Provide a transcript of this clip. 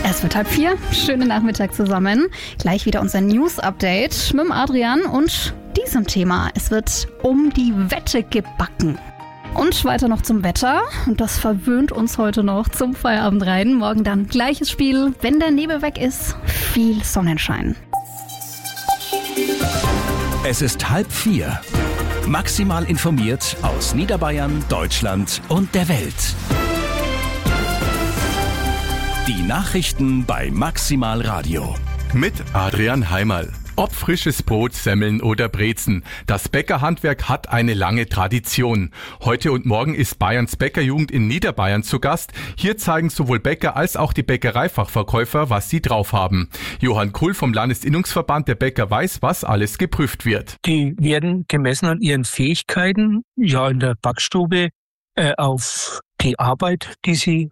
Es wird 3:30. Schönen Nachmittag zusammen. Gleich wieder unser News-Update mit dem Adrian und diesem Thema. Es wird um die Wette gebacken. Und weiter noch zum Wetter. Und das verwöhnt uns heute noch zum Feierabend rein. Morgen dann gleiches Spiel. Wenn der Nebel weg ist, viel Sonnenschein. Es ist 3:30. Maximal informiert aus Niederbayern, Deutschland und der Welt. Die Nachrichten bei Maximal Radio. Mit Adrian Heimerl. Ob frisches Brot, Semmeln oder Brezen, das Bäckerhandwerk hat eine lange Tradition. Heute und morgen ist Bayerns Bäckerjugend in Niederbayern zu Gast. Hier zeigen sowohl Bäcker als auch die Bäckereifachverkäufer, was sie drauf haben. Johann Kuhl vom Landesinnungsverband der Bäcker weiß, was alles geprüft wird. Die werden gemessen an ihren Fähigkeiten, in der Backstube, auf die Arbeit, die sie